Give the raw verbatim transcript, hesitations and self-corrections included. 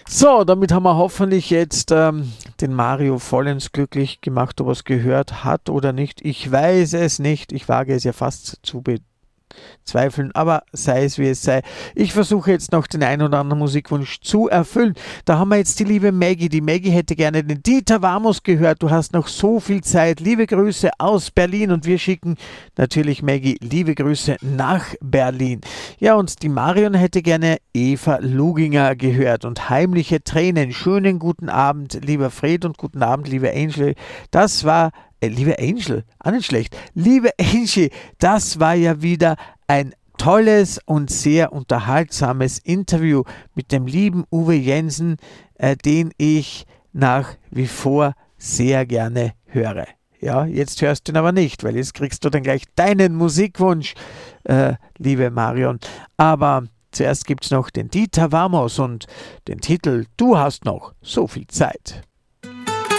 So, damit haben wir hoffentlich jetzt ähm, den Mario vollends glücklich gemacht, ob er es gehört hat oder nicht. Ich weiß es nicht. Ich wage es ja fast zu bezweifeln, aber sei es wie es sei. Ich versuche jetzt noch den einen oder anderen Musikwunsch zu erfüllen. Da haben wir jetzt die liebe Maggie. Die Maggie hätte gerne den Dieter Warmus gehört. Du hast noch so viel Zeit. Liebe Grüße aus Berlin und wir schicken natürlich Maggie liebe Grüße nach Berlin. Ja, und die Marion hätte gerne Eva Luginger gehört und heimliche Tränen. Schönen guten Abend, lieber Fred, und guten Abend, liebe Angel. Das war Äh, liebe Angel, auch nicht schlecht. Liebe Angie, das war ja wieder ein tolles und sehr unterhaltsames Interview mit dem lieben Uwe Jensen, äh, den ich nach wie vor sehr gerne höre. Ja, jetzt hörst du ihn aber nicht, weil jetzt kriegst du dann gleich deinen Musikwunsch, äh, liebe Marion. Aber zuerst gibt es noch den Dieter Warmus und den Titel Du hast noch so viel Zeit.